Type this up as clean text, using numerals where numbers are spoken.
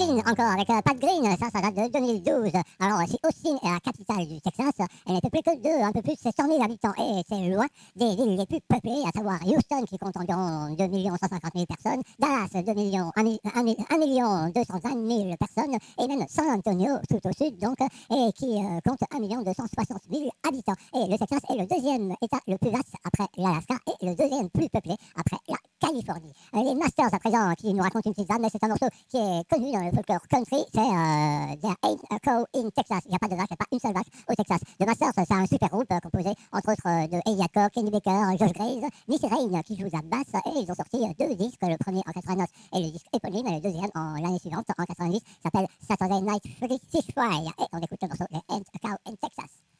Austin, encore avec Pat Green, ça date de 2012. Alors, si Austin est la capitale du Texas, elle n'est peuplée que de un peu plus de 100 000 habitants. Et c'est loin des villes les plus peuplées, à savoir Houston, qui compte environ 2 150 000 personnes, Dallas, 2 millions, 1 220 000 personnes, et même San Antonio, tout au sud, donc, et qui compte 1 260 000 habitants. Et le Texas est le deuxième État le plus vaste après l'Alaska et le deuxième plus peuplé après la Californie. Les Masters, à présent, qui nous racontent une petite vanne, mais c'est un morceau qui est connu dans le folklore country, c'est There Ain't a Cow in Texas. Il n'y a pas de vache, il n'y a pas une seule vache au Texas. The Masters, c'est un super groupe composé, entre autres, de Eddie Hancock, Kenny Baker, Josh Graves, Missy Rain, qui joue la basse, et ils ont sorti deux disques, le premier en 89 et le disque éponyme, et le deuxième en l'année suivante, en 90, s'appelle Saturday Night Fish Fry. Et on écoute le morceau There Ain't a Cow in Texas.